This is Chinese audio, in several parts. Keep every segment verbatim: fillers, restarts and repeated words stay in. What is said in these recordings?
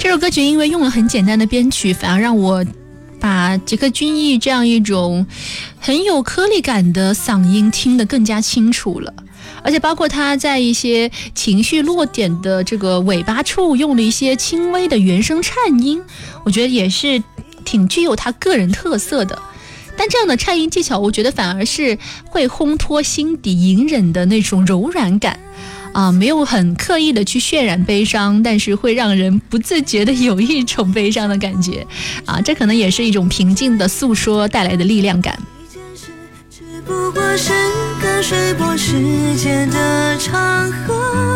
这首歌曲因为用了很简单的编曲，反而让我把杰克隽逸这样一种很有颗粒感的嗓音听得更加清楚了。而且包括他在一些情绪落点的这个尾巴处用了一些轻微的原声颤音，我觉得也是挺具有他个人特色的。但这样的颤音技巧，我觉得反而是会烘托心底隐忍的那种柔软感啊，没有很刻意的去渲染悲伤，但是会让人不自觉的有一种悲伤的感觉啊，这可能也是一种平静的诉说带来的力量感。 只不过是个水波时间的长河，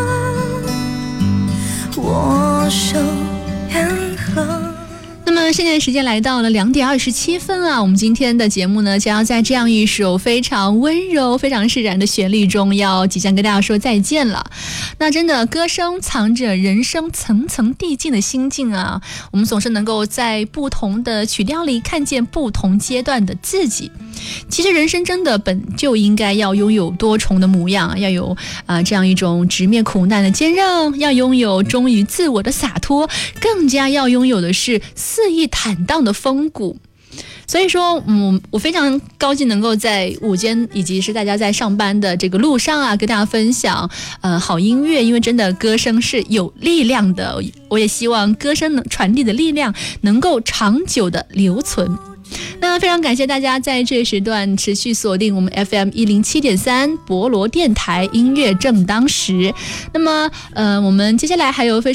我手远河。 那么现在时间来到了两点二十七分啊，我们今天的节目呢，将要在这样一首非常温柔、非常释然的旋律中，要即将跟大家说再见了。那真的，歌声藏着人生层层递进的心境啊，我们总是能够在不同的曲调里看见不同阶段的自己。其实人生真的本就应该要拥有多重的模样，要有啊、呃、这样一种直面苦难的坚韧，要拥有忠于自我的洒脱，更加要拥有的是肆意坦荡的风骨。所以说，嗯，我非常高兴能够在午间以及是大家在上班的这个路上啊，跟大家分享呃好音乐，因为真的歌声是有力量的，我也希望歌声能传递的力量能够长久的留存。那非常感谢大家在这时段持续锁定我们 F M 一零七点三博罗电台音乐正当时。那么呃，我们接下来还有非常